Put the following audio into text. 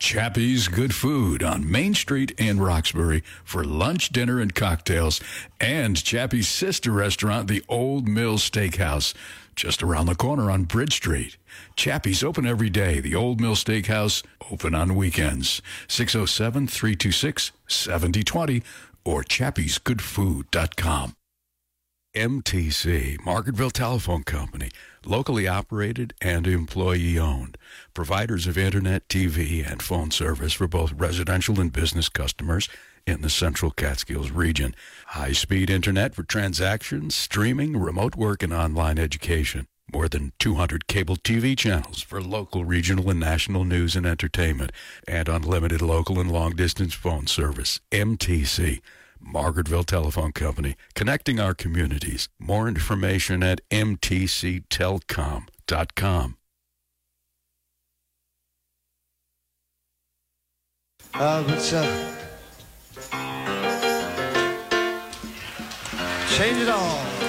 Chappie's Good Food on Main Street in Roxbury for lunch, dinner, and cocktails. And Chappie's sister restaurant, the Old Mill Steakhouse, just around the corner on Bridge Street. Chappie's open every day. The Old Mill Steakhouse open on weekends. 607-326-7020 or chappiesgoodfood.com. MTC, Margaretville Telephone Company, locally operated and employee-owned. Providers of Internet, TV, and phone service for both residential and business customers in the Central Catskills region. High-speed Internet for transactions, streaming, remote work, and online education. More than 200 cable TV channels for local, regional, and national news and entertainment. And unlimited local and long-distance phone service. MTC. Margaretville Telephone Company, connecting our communities. More information at mtctelcom.com. Change it all.